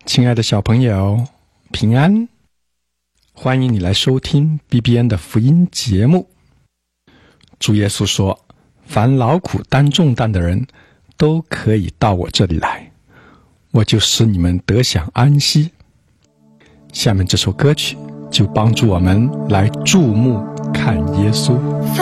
亲爱的小朋友，平安！欢迎你来收听 BBN 的福音节目。主耶稣说，凡劳苦担重担的人都可以到我这里来，我就使你们得享安息。下面这首歌曲就帮助我们来注目看耶稣。